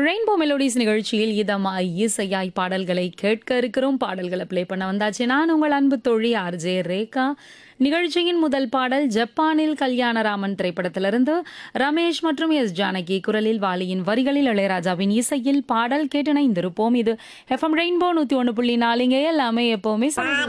Rainbow melodies நிகழ்ச்சியில் இதமாய் இசையாய் பாடல்களை கேட்க இருக்கிறோம். பாடல்களை ப்ளே பண்ண வந்தாச்சு. நான் உங்கள் அன்பு தோழி ஆர்ஜே ரேகா. நிகழ்ச்சியின் முதல் பாடல் ஜப்பானில் கல்யாணராமன் திரைப்படத்திலிருந்து ரமேஷ் மற்றும் எஸ் ஜானகி குரலில், வாலியின் வரிகளில் இளையராஜாவின் இசையில் பாடல் கேட்டு இணைந்திருப்போம். இது எஃப்எம் ரெயின்போ 101.4. எல்லாமே எப்பவுமே